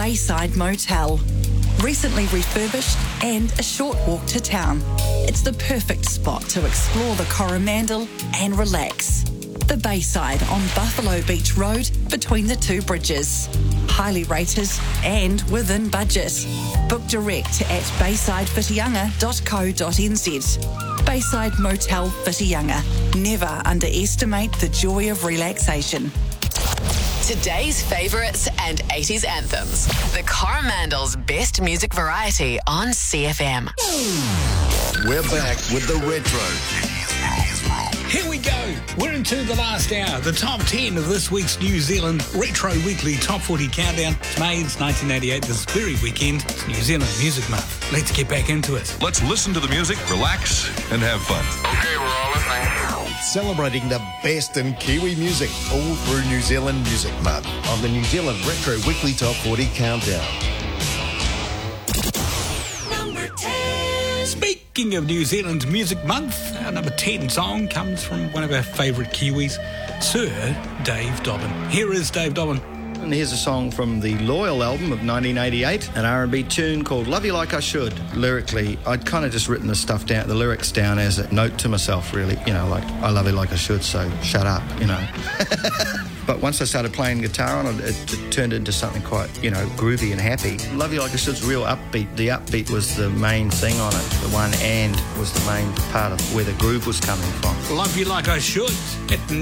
Bayside Motel. Recently refurbished and a short walk to town. It's the perfect spot to explore the Coromandel and relax. The Bayside on Buffalo Beach Road between the two bridges. Highly rated and within budget. Book direct at baysidewhitianga.co.nz. Bayside Motel Whitianga. Never underestimate the joy of relaxation. Today's favourites and 80s anthems. The Coromandel's best music variety on CFM. We're back with the Retro. Here we go. We're into the last hour. The top 10 of this week's New Zealand Retro Weekly Top 40 Countdown. It's May, it's 1988, this very weekend. It's New Zealand Music Month. Let's get back into it. Let's listen to the music, relax, and have fun. Okay, we're all listening. Celebrating the best in Kiwi music all through New Zealand Music Month on the New Zealand Retro Weekly Top 40 Countdown. Speaking of New Zealand Music Month, our number 10 song comes from one of our favourite Kiwis, Sir Dave Dobbyn. Here is Dave Dobbyn. And here's a song from the Loyal album of 1988, an R&B tune called Love You Like I Should. Lyrically, I'd kind of just written the lyrics down as a note to myself, really. You know, like, I love you like I should, so shut up, you know. But once I started playing guitar on it, it turned into something quite, you know, groovy and happy. Love You Like I Should's real upbeat. The upbeat was the main thing on it. The one and was the main part of where the groove was coming from. Love You Like I Should.